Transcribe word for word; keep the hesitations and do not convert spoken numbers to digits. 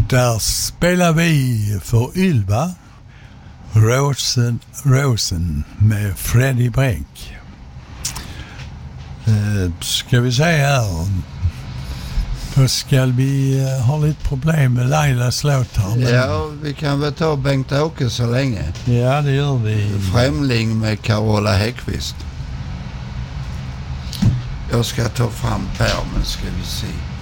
Där spelar vi för Ylva Rosen, Rosen med Freddie Brink. Eh, ska vi säga här. Då ska vi uh, ha lite problem med Lailas låt här. Men... Ja, vi kan väl ta Bengt-Åke så länge. Ja, det gör vi. Främling med Carola Häggkvist. Jag ska ta fram pärmen, ska vi se.